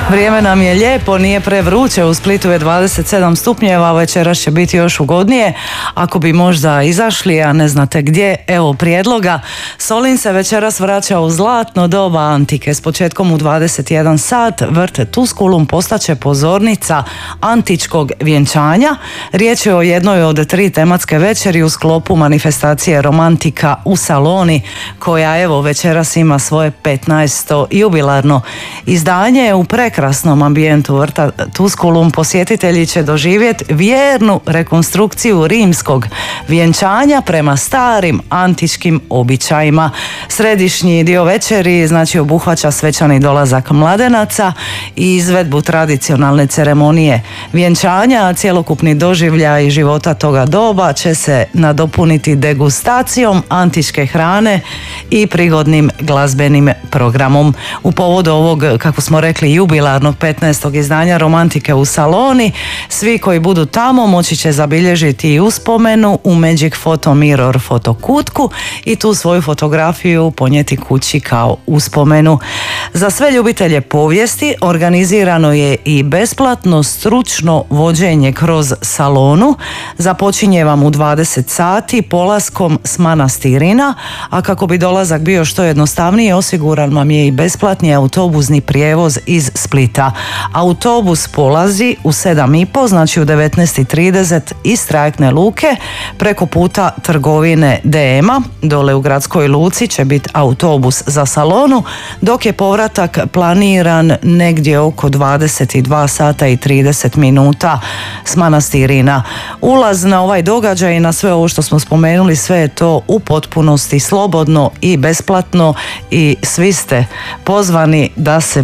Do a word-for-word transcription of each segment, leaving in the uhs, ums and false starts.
Vrijeme nam je lijepo, nije prevruće, u Splitu je dvadeset sedam stupnjeva, večeras će biti još ugodnije. Ako bi možda izašli, a ne znate gdje, evo prijedloga. Solin se večeras vraća u zlatno doba antike. S početkom u dvadeset jedan sat vrt Tusculum postaće pozornica antičkog vjenčanja. Riječ je o jednoj od tri tematske večeri u sklopu manifestacije Romantika u Saloni, koja evo večeras ima svoje petnaesto jubilarno izdanje. U prekrasnom ambijentu vrta Tusculum posjetitelji će doživjeti vjernu rekonstrukciju rimskog vjenčanja prema starim antičkim običajima. Središnji dio večeri znači obuhvaća svečani dolazak mladenaca i izvedbu tradicionalne ceremonije vjenčanja, a cjelokupni doživljaj života toga doba će se nadopuniti degustacijom antičke hrane i prigodnim glazbenim programom. U povodu ovog, kako smo rekli, jubilarnog petnaestog izdanja Romantike u Saloni, svi koji budu tamo moći će zabilježiti i uspomenu u Magic Photo Mirror fotokutku i tu svoju fotografiju ponijeti kući kao uspomenu. Za sve ljubitelje povijesti organizirano je i besplatno stručno vođenje kroz Salonu. Započinje vam u dvadeset sati polaskom s manastirina, a kako bi dolazak bio što jednostavniji, osiguran vam je i besplatni autobusni prijevoz iz Splita. Autobus polazi u sedam i pol, znači u devetnaest i trideset iz trajektne luke preko puta trgovine D M-a. Dole u gradskoj luci će biti autobus za Salonu, dok je povratak planiran negdje oko dvadeset dva sata i trideset minuta s manastirina. Ulaz na ovaj događaj i na sve ovo što smo spomenuli, sve je to u potpunosti slobodno i besplatno i svi ste pozvani da se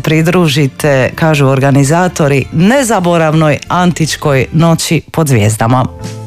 pridružite, kažu organizatori, nezaboravnoj antičkoj noći pod zvijezdama.